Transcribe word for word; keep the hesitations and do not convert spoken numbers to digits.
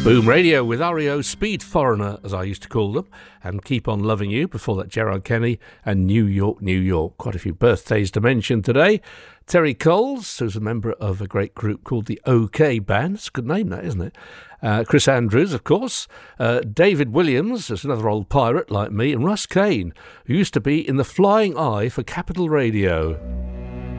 Boom Radio with R E O, Speed Foreigner, as I used to call them, and Keep On Loving You. Before that, Gerard Kenny and New York, New York. Quite a few birthdays to mention today. Terry Coles, who's a member of a great group called the OK Band. It's a good name, that, isn't it? Uh, Chris Andrews, of course. Uh, David Williams, there's another old pirate like me. And Russ Kane, who used to be in the Flying Eye for Capital Radio.